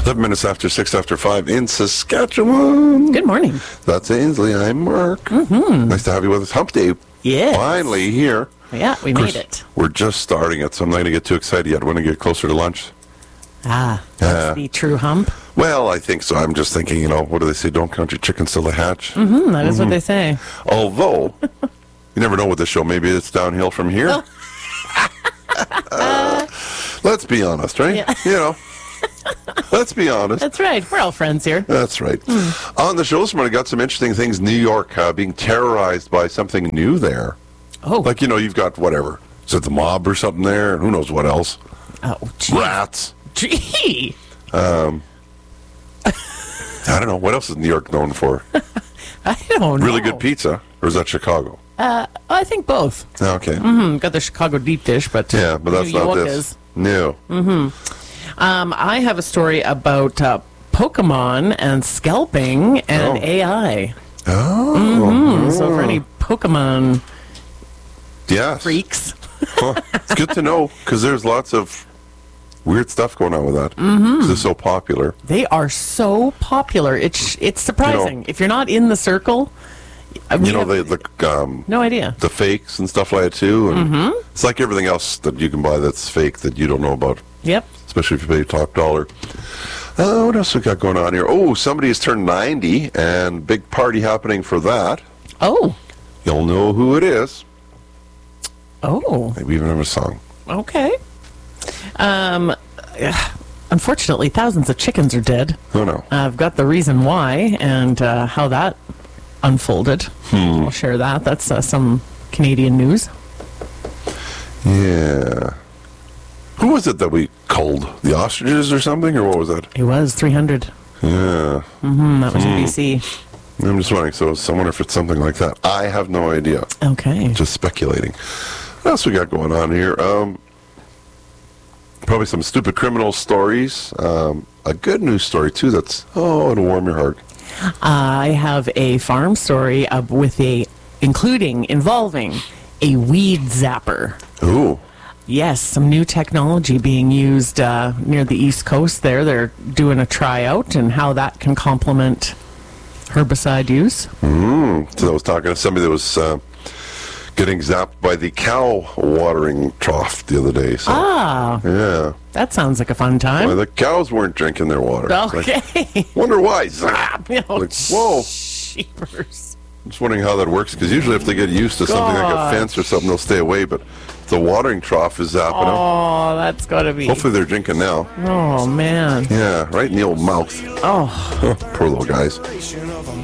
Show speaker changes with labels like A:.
A: 11 minutes after 6 after 5 in Saskatchewan.
B: Good morning.
A: That's Ainsley. I'm Mark. Mm-hmm. Nice to have you with us. Hump Day.
B: Yes.
A: Finally here.
B: Yeah, we made it.
A: We're just starting it, so I'm not going to get too excited yet. I want to get closer to lunch.
B: That's the true hump.
A: Well, I think so. I'm just thinking, what do they say? Don't count your chickens till they hatch.
B: Mm-hmm, that is what they say.
A: Although, you never know with this show. Maybe it's downhill from here. Let's be honest, right?
B: Yeah.
A: Let's be honest.
B: That's right. We're all friends here.
A: That's right. On the show this morning, got some interesting things. New York being terrorized by something new there.
B: Oh.
A: Like, you've got whatever. Is it the mob or something there? Who knows what else?
B: Oh, gee.
A: Rats.
B: Gee.
A: I don't know. What else is New York known for?
B: I don't know.
A: Really good pizza? Or is that Chicago?
B: I think both.
A: Okay.
B: Got the Chicago deep dish, but
A: Yeah, but that's
B: New
A: not
B: York
A: this.
B: is.
A: No.
B: I have a story about Pokemon and scalping and AI.
A: Oh.
B: So for any Pokemon
A: Yes.
B: freaks,
A: It's good to know, because there's lots of weird stuff going on with that. Because it's so popular.
B: they are so popular. It's surprising. If you're not in the circle, we have
A: The
B: no idea.
A: the fakes and stuff like that, too. And it's like everything else that you can buy that's fake that you don't know about.
B: Yep.
A: Especially if you pay top dollar. What else we got going on here? Oh, somebody has turned 90, and big party happening for that.
B: Oh.
A: You'll know who it is.
B: Oh.
A: Maybe even have a song.
B: Okay. Unfortunately, thousands of chickens are dead.
A: Oh, no.
B: I've got the reason why and how that unfolded. I'll share that. That's some Canadian news.
A: Yeah. Who was it that we culled? The ostriches or something? Or what was that?
B: It was 300.
A: Yeah.
B: That was in BC.
A: I'm just wondering. So I wonder if it's something like that. I have no idea.
B: Okay.
A: Just speculating. What else we got going on here? Probably some stupid criminal stories. A good news story, too, that's, it'll warm your heart.
B: I have a farm story involving a weed zapper.
A: Ooh.
B: Yes, some new technology being used near the East Coast there. They're doing a tryout and how that can complement herbicide use.
A: So I was talking to somebody that was getting zapped by the cow watering trough the other day. So, yeah.
B: That sounds like a fun time.
A: Well, the cows weren't drinking their water.
B: Okay.
A: Like, wonder why. Zap! Like, whoa.
B: Jeepers.
A: I'm just wondering how that works, because usually if they get used to something like a fence or something, they'll stay away, but the watering trough is zapping them.
B: Oh, that's got to be.
A: Hopefully they're drinking now.
B: Oh, man.
A: Yeah, right in the old mouth.
B: Oh.
A: Poor little guys.